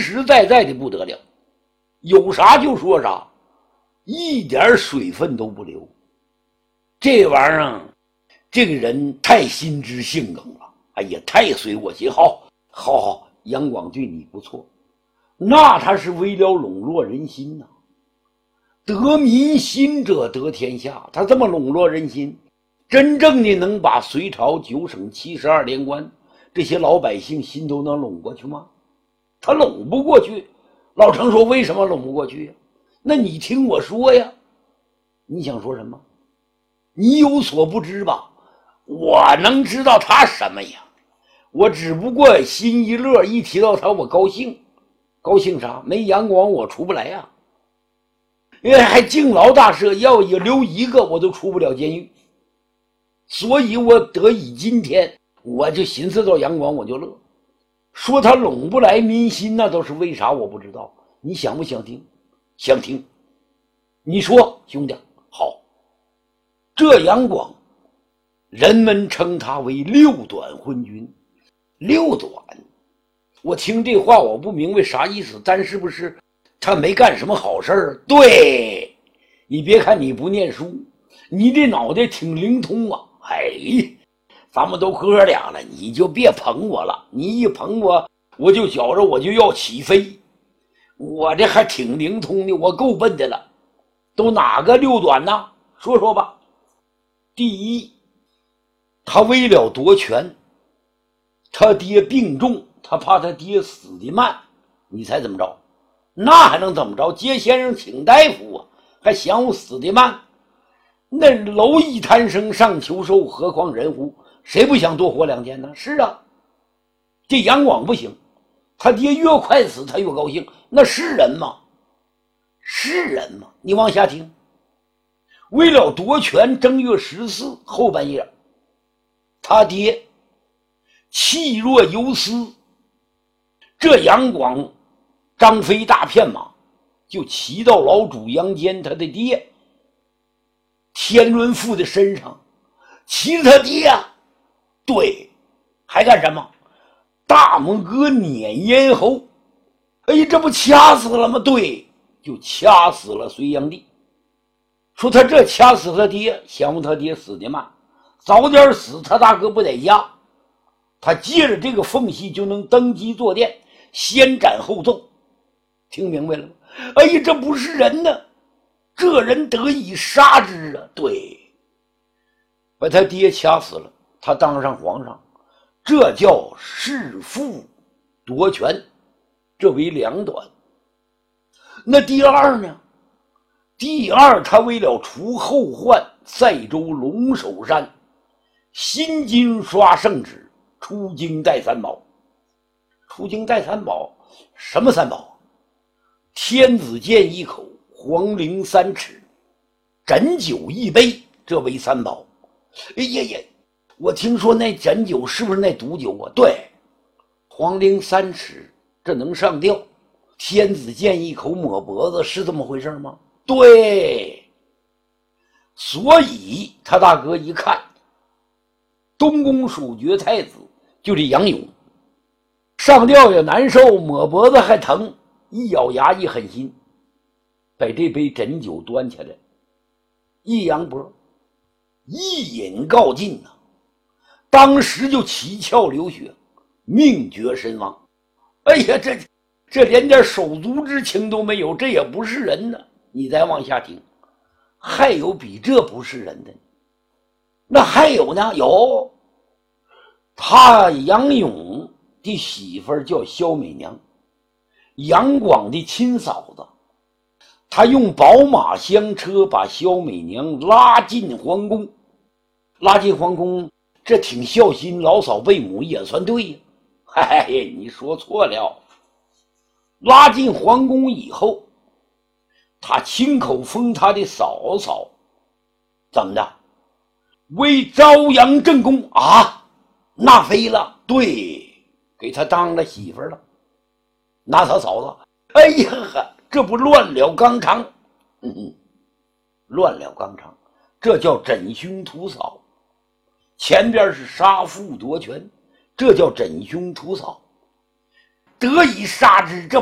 实在在的不得了，有啥就说啥，一点水分都不留。这玩意儿，这个人太心知性梗了，哎呀，太随我心。好，杨广对你不错，那他是为了笼络人心呐。得民心者得天下，他这么笼络人心，真正的能把隋朝9省72连官这些老百姓心都能拢过去吗？他拢不过去。老程说为什么拢不过去呀？那你听我说呀，你想说什么？你有所不知吧？我能知道他什么呀？我只不过心一乐，一提到他我高兴。高兴啥？没杨广我出不来呀。因为还敬劳大赦，要留一个我都出不了监狱，所以我得以今天，我就寻思到杨广我就乐。说他拢不来民心，那都是为啥我不知道。你想不想听？想听。你说兄弟。好，这杨广人们称他为六短昏君。六短，我听这话我不明白啥意思，但是不是他没干什么好事儿？对，你别看你不念书，你这脑袋挺灵通啊。咱们都哥俩了，你就别捧我了，你一捧我，我就觉着我就要起飞。我这还挺灵通的，我够笨的了。都哪个六短呢？说说吧。第一，他为了夺权，他爹病重，他怕他爹死得慢，你猜怎么着？那还能怎么着？接先生请大夫啊，还想我死得慢？那蝼蚁贪生，上求寿，何况人乎？谁不想多活2天呢？是啊，这杨广不行，他爹越快死他越高兴，那是人吗？是人吗？你往下听。为了夺权，正月14后半夜，他爹气若游丝，这杨广张飞大片马就骑到老主杨坚他的爹天伦父的身上，骑着他爹啊。对，还干什么？大拇哥碾咽喉。这不掐死了吗？对，就掐死了隋炀帝。说他这掐死他爹，想他爹死得慢，早点死他大哥不在家，他借着这个缝隙就能登基坐殿，先斩后奏。听明白了吗？这不是人呢，这人得以杀之啊。对，把他爹掐死了，他当上皇上，这叫弑父夺权，这为2短。那第二呢？第二，他为了除后患，塞州龙首山新金刷圣旨，出京带3宝。出京带3宝，什么3宝？天子剑1口，黄陵3尺，鸩酒1杯，这为3宝。我听说那鸩酒是不是那毒酒啊？对，黄陵3尺，这能上吊。天子剑1口抹脖子，是这么回事吗？对，所以他大哥一看，东宫属爵太子就这杨勇，上吊也难受，抹脖子还疼，一咬牙一狠心，把这杯鸩酒端起来，一扬脖，一饮告尽呐，当时就七窍流血，命绝身亡。这连点手足之情都没有，这也不是人呢。你再往下听，还有比这不是人的呢？那还有呢？有，他杨勇的媳妇儿叫萧美娘，杨广的亲嫂子，他用宝马香车把萧美娘拉进皇宫。拉进皇宫，这挺孝心，老嫂贝母也算对呀。你说错了。拉进皇宫以后，他亲口封他的嫂嫂，怎么的？为朝阳正宫啊，那飞了。对，给他当了媳妇了，拿他嫂子。这不乱了纲常。乱了纲常，这叫枕兄屠嫂。前边是杀父夺权，这叫枕兄屠嫂。得以杀之，这